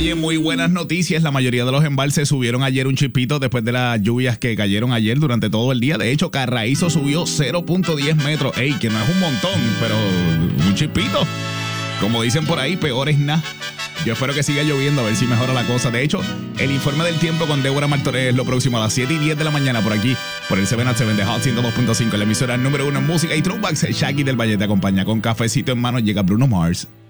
Oye, muy buenas noticias. La mayoría de los embalses subieron ayer un chispito después de las lluvias que cayeron ayer durante todo el día. De hecho, Carraízo subió 0.10 metros. Ey, que no es un montón, pero un chispito. Como dicen por ahí, peor es nada. Yo espero que siga lloviendo, a ver si mejora la cosa. De hecho, el informe del tiempo con Débora Martorell es lo próximo a las 7:10 de la mañana por aquí, por el 7 at 7 de Hot 102.5, la emisora número 1 en música y throwbacks. Shaggy del Valle te acompaña con cafecito en mano. Llega Bruno Mars.